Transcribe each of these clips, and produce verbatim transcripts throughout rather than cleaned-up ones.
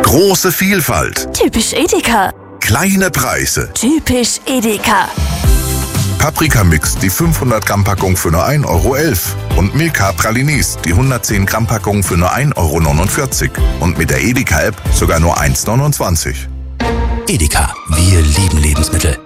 Große Vielfalt. Typisch Edeka. Kleine Preise. Typisch Edeka. Paprika-Mix, die fünfhundert Gramm Packung für nur ein Euro elf. Und Milka Pralinis, die hundertzehn Gramm Packung für nur ein Euro neunundvierzig. Und mit der Edeka-App sogar nur eins neunundzwanzig. Edeka, wir lieben Lebensmittel.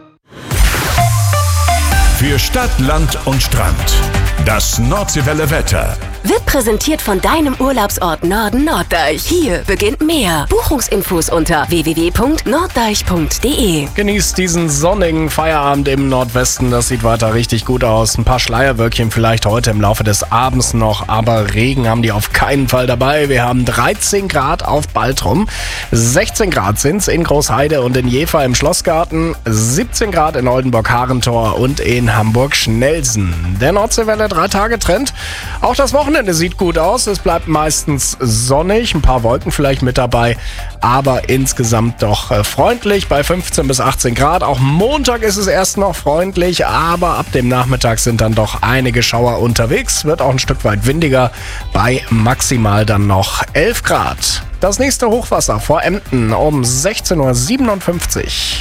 Für Stadt, Land und Strand. Das Nordseewelle Wetter. Wird präsentiert von deinem Urlaubsort Norden Norddeich. Hier beginnt mehr. Buchungsinfos unter w w w punkt norddeich punkt d e. Genießt diesen sonnigen Feierabend im Nordwesten. Das sieht weiter richtig gut aus. Ein paar Schleierwölkchen vielleicht heute im Laufe des Abends noch. Aber Regen haben die auf keinen Fall dabei. Wir haben dreizehn Grad auf Baltrum. sechzehn Grad sind es in Großheide und in Jever im Schlossgarten. siebzehn Grad in Oldenburg-Harentor und in Hamburg-Schnelsen. Der Nordseewelle drei Tage Trend. Auch das Wochenende sieht gut aus. Es bleibt meistens sonnig, ein paar Wolken vielleicht mit dabei, aber insgesamt doch äh, freundlich bei fünfzehn bis achtzehn Grad. Auch Montag ist es erst noch freundlich, aber ab dem Nachmittag sind dann doch einige Schauer unterwegs. Wird auch ein Stück weit windiger bei maximal dann noch elf Grad. Das nächste Hochwasser vor Emden um sechzehn Uhr siebenundfünfzig.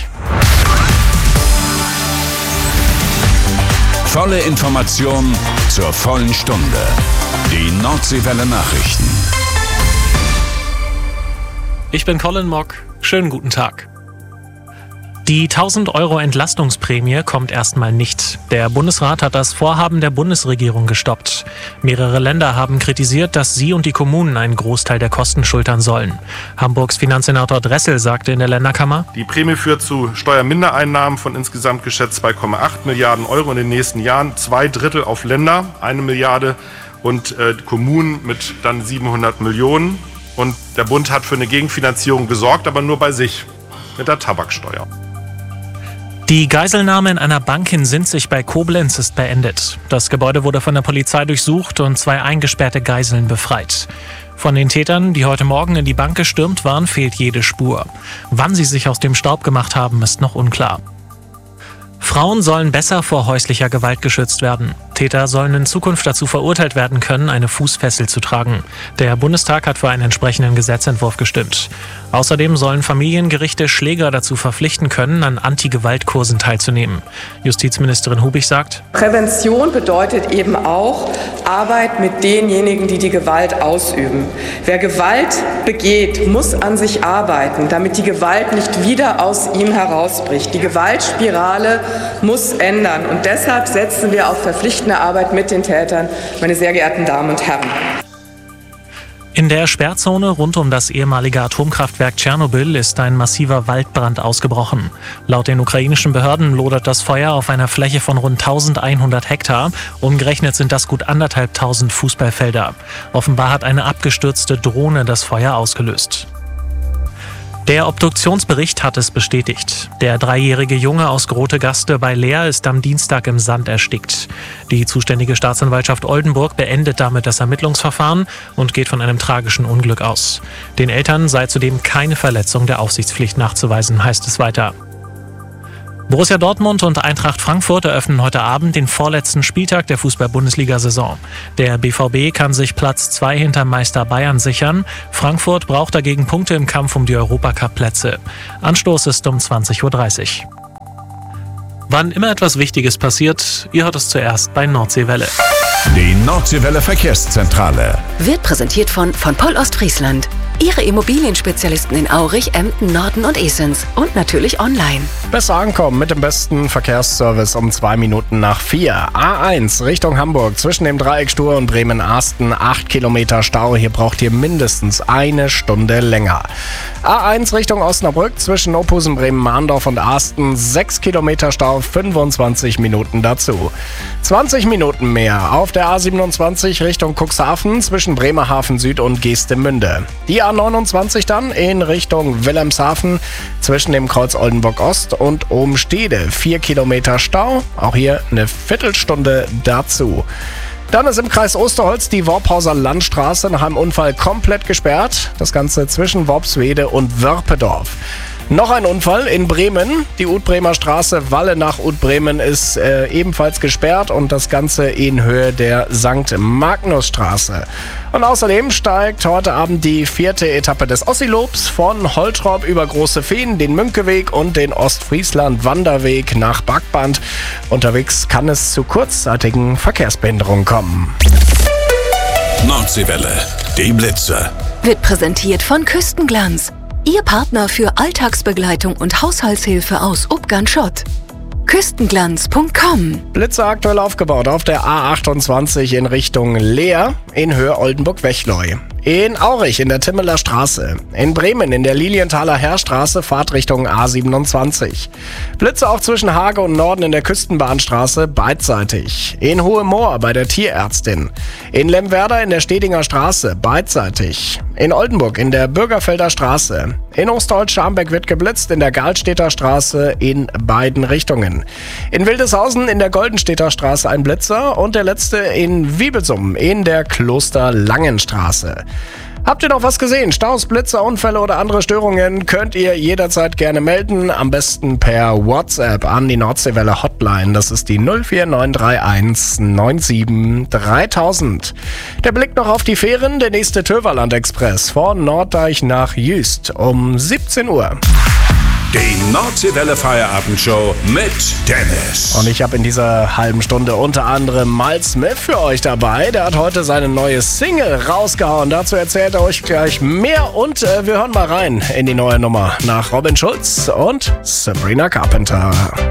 Volle Information zur vollen Stunde. Die Nordseewelle Nachrichten. Ich bin Colin Mock. Schönen guten Tag. Die tausend Euro Entlastungsprämie kommt erstmal nicht. Der Bundesrat hat das Vorhaben der Bundesregierung gestoppt. Mehrere Länder haben kritisiert, dass sie und die Kommunen einen Großteil der Kosten schultern sollen. Hamburgs Finanzsenator Dressel sagte in der Länderkammer: Die Prämie führt zu Steuermindereinnahmen von insgesamt geschätzt zwei Komma acht Milliarden Euro in den nächsten Jahren. Zwei Drittel auf Länder, eine Milliarde und äh, Kommunen mit dann siebenhundert Millionen. Und der Bund hat für eine Gegenfinanzierung gesorgt, aber nur bei sich mit der Tabaksteuer. Die Geiselnahme in einer Bank in Sinzig bei Koblenz ist beendet. Das Gebäude wurde von der Polizei durchsucht und zwei eingesperrte Geiseln befreit. Von den Tätern, die heute Morgen in die Bank gestürmt waren, fehlt jede Spur. Wann sie sich aus dem Staub gemacht haben, ist noch unklar. Frauen sollen besser vor häuslicher Gewalt geschützt werden. Täter sollen in Zukunft dazu verurteilt werden können, eine Fußfessel zu tragen. Der Bundestag hat für einen entsprechenden Gesetzentwurf gestimmt. Außerdem sollen Familiengerichte Schläger dazu verpflichten können, an Anti-Gewalt-Kursen teilzunehmen. Justizministerin Hubig sagt: Prävention bedeutet eben auch Arbeit mit denjenigen, die die Gewalt ausüben. Wer Gewalt begeht, muss an sich arbeiten, damit die Gewalt nicht wieder aus ihm herausbricht. Die Gewaltspirale muss ändern. Und deshalb setzen wir auf verpflichtende Arbeit mit den Tätern, meine sehr geehrten Damen und Herren. In der Sperrzone rund um das ehemalige Atomkraftwerk Tschernobyl ist ein massiver Waldbrand ausgebrochen. Laut den ukrainischen Behörden lodert das Feuer auf einer Fläche von rund eintausendeinhundert Hektar. Umgerechnet sind das gut anderthalbtausend Fußballfelder. Offenbar hat eine abgestürzte Drohne das Feuer ausgelöst. Der Obduktionsbericht hat es bestätigt. Der dreijährige Junge aus Grotegaste bei Leer ist am Dienstag im Sand erstickt. Die zuständige Staatsanwaltschaft Oldenburg beendet damit das Ermittlungsverfahren und geht von einem tragischen Unglück aus. Den Eltern sei zudem keine Verletzung der Aufsichtspflicht nachzuweisen, heißt es weiter. Borussia Dortmund und Eintracht Frankfurt eröffnen heute Abend den vorletzten Spieltag der Fußball-Bundesliga-Saison. Der B V B kann sich Platz zwei hinter Meister Bayern sichern. Frankfurt braucht dagegen Punkte im Kampf um die Europacup-Plätze. Anstoß ist um zwanzig Uhr dreißig. Wann immer etwas Wichtiges passiert, ihr hört es zuerst bei Nordseewelle. Die Nordseewelle Verkehrszentrale Wird präsentiert von von Poll Ostfriesland. Ihre Immobilienspezialisten in Aurich, Emden, Norden und Esens. Und natürlich online. Besser ankommen mit dem besten Verkehrsservice um zwei Minuten nach vier. A eins Richtung Hamburg zwischen dem Dreieck Stur und Bremen-Arsten. acht Kilometer Stau. Hier braucht ihr mindestens eine Stunde länger. A eins Richtung Osnabrück zwischen Ophusen, Bremen-Mahndorf und Arsten. sechs Kilometer Stau, fünfundzwanzig Minuten dazu. zwanzig Minuten mehr auf der A siebenundzwanzig Richtung Cuxhaven zwischen Bremerhaven Süd und Geestemünde. Die A neunundzwanzig dann in Richtung Wilhelmshaven zwischen dem Kreuz Oldenburg Ost und Obenstede. vier Kilometer Stau, auch hier eine Viertelstunde dazu. Dann ist im Kreis Osterholz die Worphauser Landstraße nach einem Unfall komplett gesperrt. Das Ganze zwischen Worpswede und Wörpedorf. Noch ein Unfall in Bremen. Die Utbremer Straße Walle nach Utbremen ist äh, ebenfalls gesperrt und das Ganze in Höhe der Sankt Magnusstraße. Und außerdem steigt heute Abend die vierte Etappe des Ossilobs von Holtrop über Große Fehn, den Münkeweg und den Ostfriesland-Wanderweg nach Backband. Unterwegs kann es zu kurzzeitigen Verkehrsbehinderungen kommen. Nordseewelle, die Blitze. Wird präsentiert von Küstenglanz. Ihr Partner für Alltagsbegleitung und Haushaltshilfe aus Ubgan-Schott. Küstenglanz Punkt com. Blitze aktuell aufgebaut auf der A achtundzwanzig in Richtung Leer in Höhe Oldenburg-Wechleu. In Aurich in der Timmeler Straße. In Bremen in der Lilienthaler Heerstraße Fahrtrichtung A siebenundzwanzig. Blitze auch zwischen Hage und Norden in der Küstenbahnstraße beidseitig. In Hohemoor bei der Tierärztin. In Lemwerder in der Stedinger Straße beidseitig. In Oldenburg in der Bürgerfelder Straße. In Ostholz-Scharmbeck wird geblitzt in der Galtstädter Straße in beiden Richtungen. In Wildeshausen in der Goldenstädter Straße ein Blitzer und der letzte in Wiebelsum in der Klosterlangenstraße. Habt ihr noch was gesehen? Staus, Blitzer, Unfälle oder andere Störungen könnt ihr jederzeit gerne melden. Am besten per WhatsApp an die Nordseewelle Hotline. Das ist die null vier neun drei eins neun sieben dreitausend. Der Blick noch auf die Fähren. Der nächste Töverland-Express von Norddeich nach Jüst um siebzehn Uhr. Die Nordseewelle Feierabendshow mit Dennis. Und ich habe in dieser halben Stunde unter anderem Miles Smith für euch dabei. Der hat heute seine neue Single rausgehauen. Dazu erzählt er euch gleich mehr. Und äh, wir hören mal rein in die neue Nummer nach Robin Schulz und Sabrina Carpenter.